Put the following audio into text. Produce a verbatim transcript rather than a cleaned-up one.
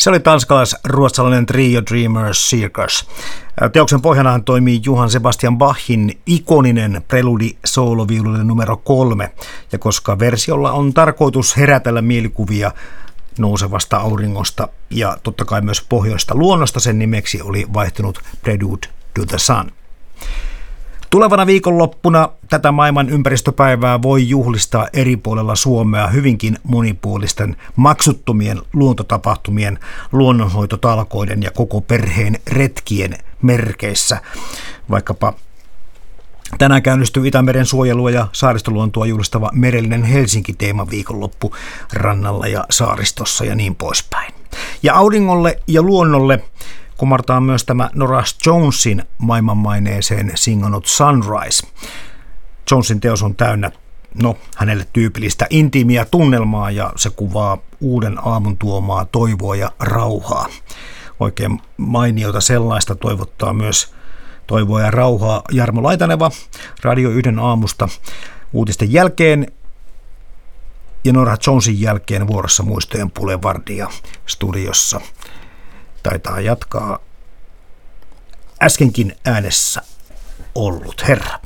Se oli tanskalais-ruotsalainen trio Dreamers Circus. Teoksen pohjanahan toimii Johann Sebastian Bachin ikoninen preludi sooloviululle numero kolme, ja koska versiolla on tarkoitus herätellä mielikuvia nousevasta auringosta ja totta kai myös pohjoista luonnosta, sen nimeksi oli vaihtunut Prelude to the Sun. Tulevana viikonloppuna tätä maailman ympäristöpäivää voi juhlistaa eri puolella Suomea hyvinkin monipuolisten maksuttomien luontotapahtumien, luonnonhoitotalkoiden ja koko perheen retkien merkeissä. Vaikkapa tänään käynnistyy Itämeren suojelua ja saaristoluontoa juhlistava merellinen Helsinki-teema viikonloppu rannalla ja saaristossa ja niin poispäin. Ja auringolle ja luonnolle kumartaa myös tämä Norah Jonesin maailmanmaineeseen singannut Sunrise. Jonesin teos on täynnä, no, hänelle tyypillistä intiimiä tunnelmaa, ja se kuvaa uuden aamun tuomaa toivoa ja rauhaa. Oikein mainiota sellaista toivottaa myös toivoa ja rauhaa Jarmo Laitaneva Radio yhden aamusta uutisten jälkeen, ja Norah Jonesin jälkeen vuorossa muistojen Boulevardia studiossa taitaa jatkaa äskenkin äänessä ollut herra.